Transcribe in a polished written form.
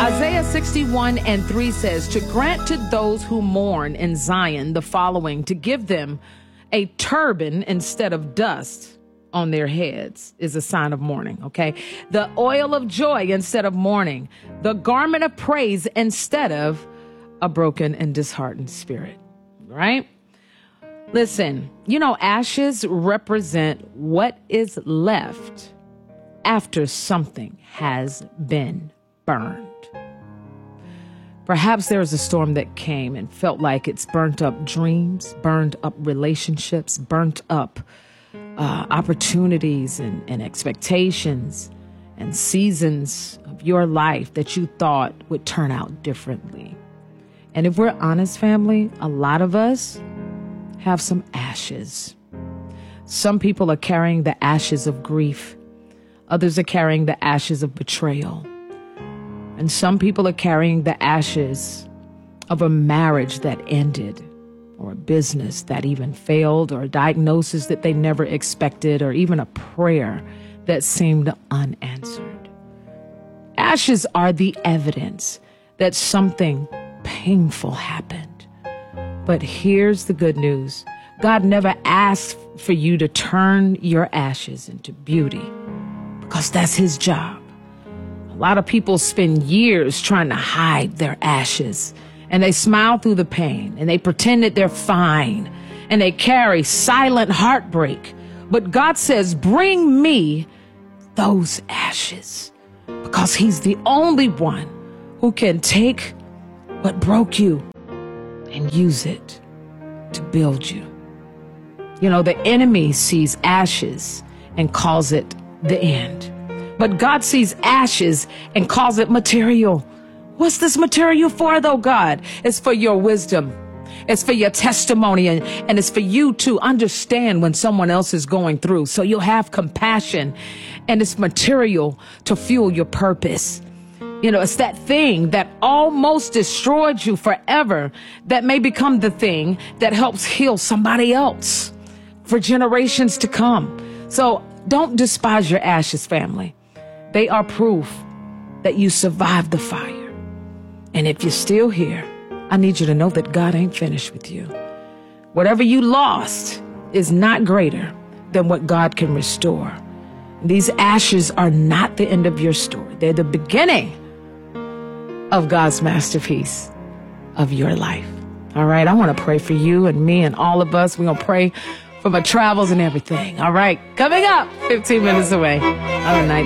Isaiah 61:3 says, to grant to those who mourn in Zion the following, to give them a turban instead of dust on their heads is a sign of mourning, okay? The oil of joy instead of mourning, the garment of praise instead of a broken and disheartened spirit, right? Listen, ashes represent what is left after something has been burned. Perhaps there was a storm that came and felt like it's burnt up dreams, burned up relationships, burnt up opportunities and expectations and seasons of your life that you thought would turn out differently. And if we're honest, family, a lot of us have some ashes. Some people are carrying the ashes of grief. Others are carrying the ashes of betrayal. And some people are carrying the ashes of a marriage that ended, or a business that even failed, or a diagnosis that they never expected, or even a prayer that seemed unanswered. Ashes are the evidence that something painful happened. But here's the good news. God never asked for you to turn your ashes into beauty, because that's his job. A lot of people spend years trying to hide their ashes, and they smile through the pain, and they pretend that they're fine, and they carry silent heartbreak. But God says, bring me those ashes, because he's the only one who can take what broke you and use it to build you. The enemy sees ashes and calls it the end. But God sees ashes and calls it material. What's this material for, though, God? It's for your wisdom. It's for your testimony, and it's for you to understand when someone else is going through. So you'll have compassion, and it's material to fuel your purpose. It's that thing that almost destroyed you forever that may become the thing that helps heal somebody else for generations to come. So don't despise your ashes, family. They are proof that you survived the fire. And if you're still here, I need you to know that God ain't finished with you. Whatever you lost is not greater than what God can restore. These ashes are not the end of your story. They're the beginning of God's masterpiece of your life. All right, I want to pray for you and me and all of us. We're going to pray for my travels and everything. All right, coming up 15 minutes away. Have a night.